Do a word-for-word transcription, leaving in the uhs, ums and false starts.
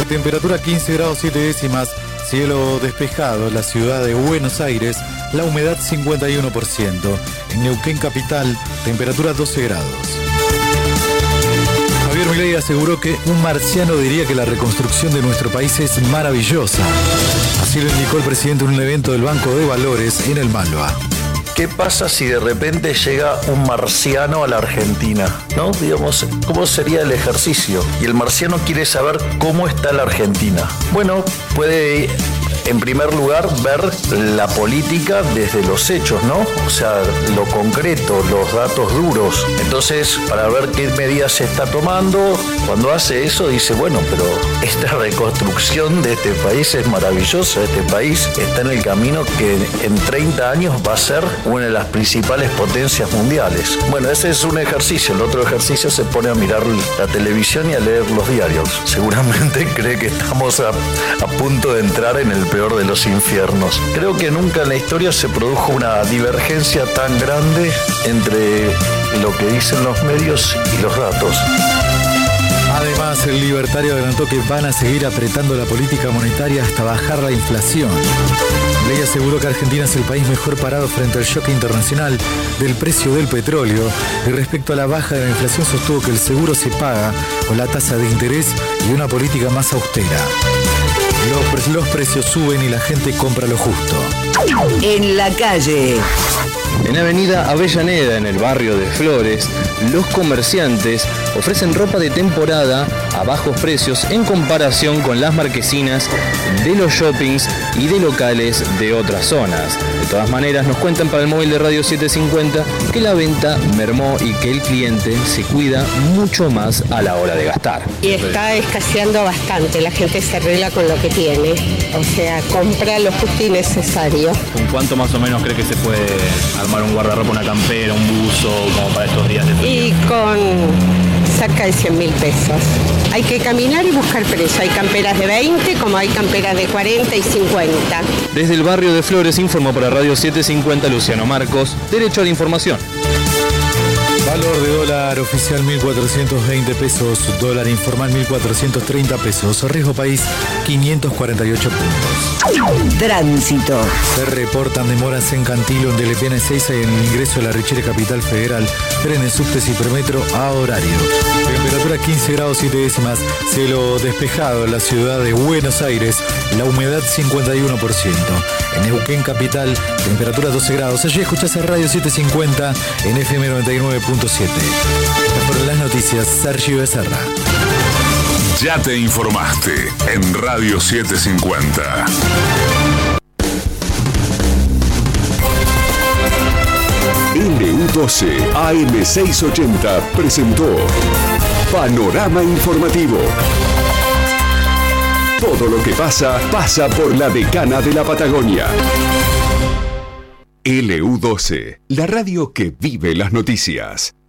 temperatura quince grados siete décimas, cielo despejado, la ciudad de Buenos Aires, la humedad cincuenta y uno por ciento. En Neuquén capital, temperatura doce grados. Javier Milei aseguró que un marciano diría que la reconstrucción de nuestro país es maravillosa. Así lo indicó el presidente en un evento del Banco de Valores en el Malva. ¿Qué pasa si de repente llega un marciano a la Argentina? ¿No? Digamos, ¿cómo sería el ejercicio? Y el marciano quiere saber cómo está la Argentina. Bueno, puede, en primer lugar, ver la política desde los hechos, ¿no? O sea, lo concreto, los datos duros. Entonces, para ver qué medidas se está tomando, cuando hace eso dice, bueno, pero esta reconstrucción de este país es maravillosa. Este país está en el camino que en treinta años va a ser una de las principales potencias mundiales. Bueno, ese es un ejercicio. El otro ejercicio se pone a mirar la televisión y a leer los diarios. Seguramente cree que estamos a, a punto de entrar en el peor de los infiernos. Creo que nunca en la historia se produjo una divergencia tan grande entre lo que dicen los medios y los datos. Además, el libertario adelantó que van a seguir apretando la política monetaria hasta bajar la inflación. Milei aseguró que Argentina es el país mejor parado frente al shock internacional del precio del petróleo y respecto a la baja de la inflación sostuvo que el seguro se paga con la tasa de interés y una política más austera. Los, los precios suben y la gente compra lo justo. En la calle. En Avenida Avellaneda, en el barrio de Flores, los comerciantes ofrecen ropa de temporada a bajos precios en comparación con las marquesinas de los shoppings y de locales de otras zonas. De todas maneras, nos cuentan para el móvil de Radio setecientos cincuenta que la venta mermó y que el cliente se cuida mucho más a la hora de gastar. Y está escaseando bastante, la gente se arregla con lo que tiene, o sea, compra lo justo y necesario. ¿Con cuánto más o menos cree que se puede armar un guardarropa, una campera, un buzo, como para estos días de frío? Y con cerca de cien mil pesos. Hay que caminar y buscar precio. Hay camperas de veinte, como hay camperas de cuarenta y cincuenta. Desde el barrio de Flores informó para Radio setecientos cincuenta Luciano Marcos, Derecho a la Información. Valor de dólar oficial mil cuatrocientos veinte pesos, dólar informal mil cuatrocientos treinta pesos, riesgo país quinientos cuarenta y ocho puntos. Tránsito. Se reportan demoras en Cantilo, en D L P N Ezeiza y en el ingreso de la Richere Capital Federal, trenes, subtes y premetro a horario. Temperatura quince grados siete décimas, cielo despejado en la ciudad de Buenos Aires, la humedad cincuenta y uno por ciento. En Neuquén capital, temperatura doce grados. Allí escuchás a Radio setecientos cincuenta en F M noventa y nueve punto siete. Estas fueron las noticias. Sergio Becerra. Ya te informaste en Radio setecientos cincuenta. L U doce A M seiscientos ochenta presentó Panorama Informativo. Todo lo que pasa, pasa por la decana de la Patagonia. L U doce, la radio que vive las noticias.